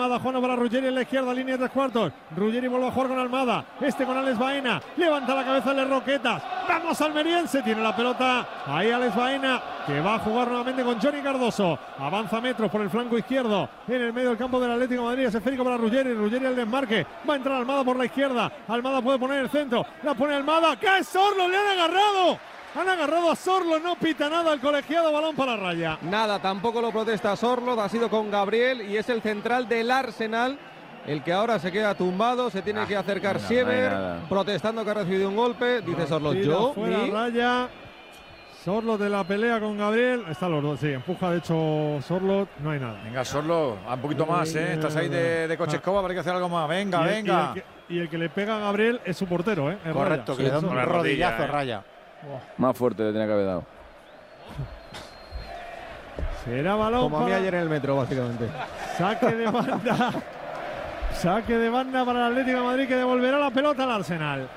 Almada, Juan para Ruggeri en la izquierda, línea de 3/4. Ruggeri vuelve a jugar con Almada. Con Alex Baena. Levanta la cabeza de Roquetas. Vamos almeriense. Tiene la pelota. Ahí Alex Baena, que va a jugar nuevamente con Johnny Cardoso. Avanza metros por el flanco izquierdo. En el medio del campo del Atlético de Madrid. Es esférico para Ruggeri. Ruggeri al desmarque. Va a entrar Almada por la izquierda. Almada puede poner el centro. La pone Almada. ¡Cae Sorlo! ¡Le han agarrado! Han agarrado a Sorlo, no pita nada el colegiado, balón para la raya. Nada, tampoco lo protesta Sorlo, ha sido con Gabriel y es el central del Arsenal el que ahora se queda tumbado, se tiene que acercar Siever, protestando que ha recibido un golpe, dice Sorlo, yo, fuera raya. Sorlo de la pelea con Gabriel, están los dos, sí, empuja de hecho Sorlo, no hay nada. Venga Sorlo, a un poquito más, estás ahí de coche escoba, pero hay que hacer algo más, venga. Y el que le pega a Gabriel es su portero, es correcto, Raya. Que le da un rodillazo Raya. Más fuerte le tenía que haber dado. Será balón como a mí ayer en el metro, básicamente. Saque de banda. Saque de banda para el Atlético de Madrid, que devolverá la pelota al Arsenal.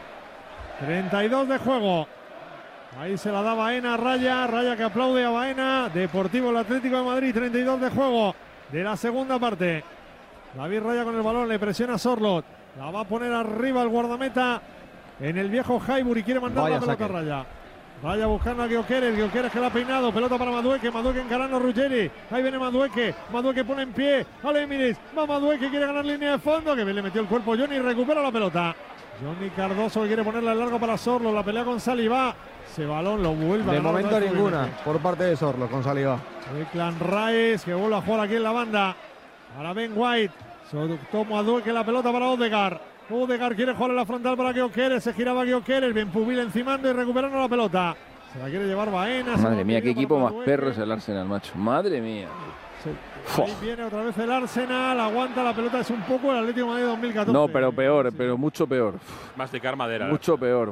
32 de juego. Ahí se la da Baena a Raya. Raya que aplaude a Baena. Deportivo el Atlético de Madrid. 32 de juego de la segunda parte. David Raya con el balón. Le presiona a Sorlot. La va a poner arriba el guardameta en el viejo Highbury. Quiere mandar la pelota a Raya. Raya buscando a Gyökeres. Gyökeres que la ha peinado. Pelota para Madueque. Madueque encarando a Ruggeri. Ahí viene Madueque. Madueque pone en pie al Emirates. Va Madueque. Quiere ganar línea de fondo. Que bien le metió el cuerpo Johnny. Recupera la pelota. Johnny Cardoso que quiere ponerla al largo para Sorlo. La pelea con Saliba. Ese balón lo vuelve a de momento ninguna por parte de Sorlo con Saliba. Declan Rice que vuelve a jugar aquí en la banda. Para Ben White. Toma Madueque la pelota para Odegaard. Odegaard quiere jugar en la frontal para Gyökeres. Se giraba Gyökeres. Ben Pubil encimando y recuperando la pelota. Se la quiere llevar Baena. Madre mía, qué equipo más perro es el Arsenal, macho. Madre mía. Ahí viene otra vez el Arsenal. Aguanta la pelota. Es un poco el Atlético de Madrid 2014. No, pero peor, pero mucho peor. Masticar madera. Mucho peor.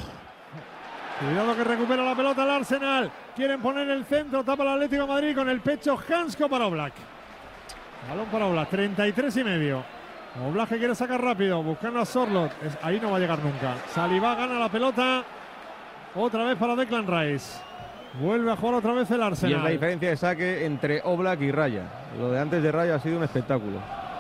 Cuidado que recupera la pelota el Arsenal. Quieren poner el centro. Tapa el Atlético de Madrid con el pecho. Hansko para Oblak. Balón para Oblak. 33 y medio. Oblak que quiere sacar rápido. Buscando a Sorlot. Ahí no va a llegar nunca. Saliba gana la pelota. Otra vez para Declan Rice. Vuelve a jugar otra vez el Arsenal. Y es la diferencia de saque entre Oblak y Raya. Lo de antes de Raya ha sido un espectáculo.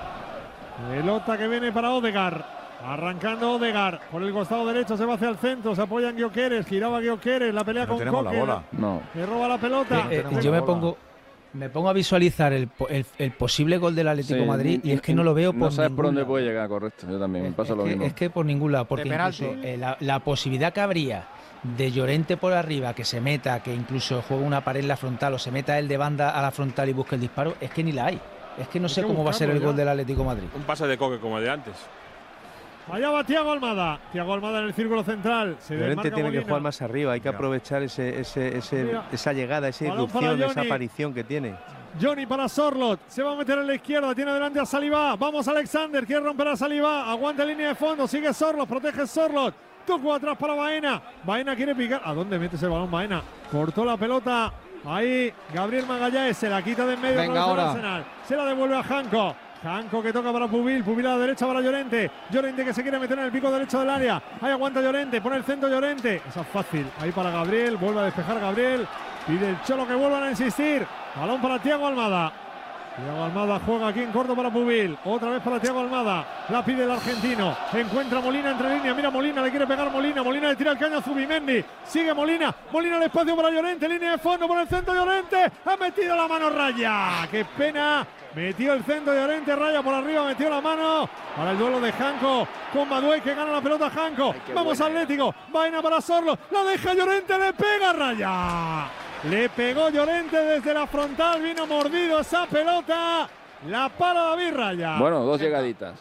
Pelota que viene para Odegaard. Arrancando Odegaard. Por el costado derecho se va hacia el centro. Se apoya en Gyökeres. Giraba Gyökeres. La pelea con Coque. La bola. No. Le roba la pelota. Yo me pongo a visualizar el posible gol del Atlético de Madrid y es que no lo veo por no sabes por dónde lado. puede llegar, correcto. Yo también me pasa lo mismo. Es que por ningún lado, porque incluso, la posibilidad que habría de Llorente por arriba, que se meta, que incluso juegue una pared en la frontal o se meta él de banda a la frontal y busque el disparo, es que ni la hay. Es que no sé cómo va a ser el gol del Atlético de Madrid. Un pase de Coque como el de antes. Allá va Thiago Almada. Thiago Almada en el círculo central. Llorente tiene que jugar más arriba. Hay que aprovechar esa llegada, esa irrupción, esa aparición que tiene. Johnny para Sorlot. Se va a meter en la izquierda. Tiene delante a Saliba. Vamos Alexander. Quiere romper a Saliba. Aguanta línea de fondo. Sigue Sorlot. Protege Sorlot. Tocó atrás para Baena. Baena quiere picar. ¿A dónde mete ese balón Baena? Cortó la pelota. Ahí Gabriel Magallanes se la quita de en medio. Venga ahora. Arsenal. Se la devuelve a Hanko. Hanko que toca para Pubil. Pubil a la derecha para Llorente. Llorente que se quiere meter en el pico derecho del área. Ahí aguanta Llorente. Pone el centro Llorente. Esa es fácil. Ahí para Gabriel. Vuelve a despejar Gabriel. Pide el Cholo que vuelvan a insistir. Balón para Thiago Almada. Thiago Almada juega aquí en corto para Pubil. Otra vez para Thiago Almada. La pide el argentino. Encuentra Molina entre líneas. Mira Molina, le quiere pegar Molina. Molina le tira el caño a Zubimendi. Sigue Molina. Molina el espacio para Llorente. Línea de fondo por el centro Llorente. Ha metido la mano Raya. ¡Qué pena! Metió el centro Llorente. Raya por arriba. Metió la mano. Para el duelo de Hanko con Madueke que gana la pelota Hanko. Vamos Atlético. Vaina para Sorlo. La deja Llorente. Le pega Raya. Le pegó Llorente desde la frontal, vino mordido esa pelota. La para David Raya. Bueno, dos llegaditas.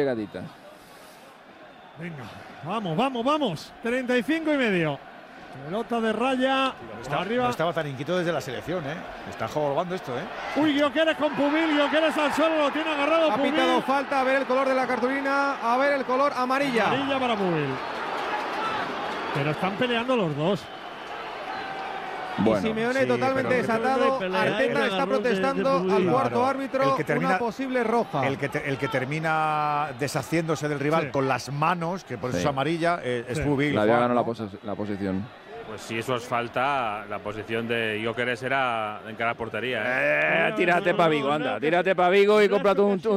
Venga, vamos. 35 y medio. Pelota de Raya. Arriba. No estaba tan inquieto desde la selección, Está jugando esto, Uy, Gyökeres con Pubil. Gyökeres al suelo, lo tiene agarrado. Ha Pubil. pitado falta, a ver el color de la cartulina, a ver el color amarilla. Amarilla para Pubil. Pero están peleando los dos. Bueno, y Simeone totalmente desatado. Arteta está protestando al cuarto árbitro una posible roja. El que termina deshaciéndose del rival con las manos, que por eso es amarilla, es Pubil. Le había ganado la posición. Pues si eso es falta, la posición de Gyökeres era en cara a portería. Tírate para Vigo, anda. Tírate para Vigo y cómprate un